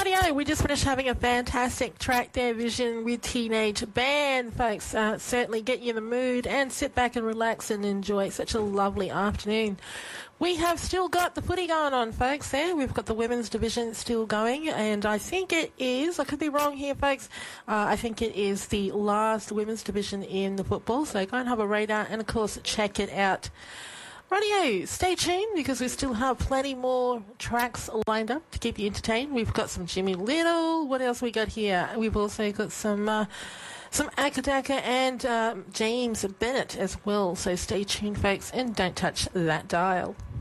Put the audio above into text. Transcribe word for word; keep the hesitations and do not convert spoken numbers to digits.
Rightio, we just finished having a fantastic track there, Vision with Teenage Band, folks. Uh, certainly get you in the mood and sit back and relax and enjoy such a lovely afternoon. We have still got the footy going on, folks, there. We've got the women's division still going, and I think it is, I could be wrong here, folks, uh, I think it is the last women's division in the football, so go and have a radar and, of course, check it out. Radio, stay tuned because we still have plenty more tracks lined up to keep you entertained. We've got some Jimmy Little. What else we got here? We've also got some uh, some Akadaka and uh, James Bennett as well. So stay tuned, folks, and don't touch that dial.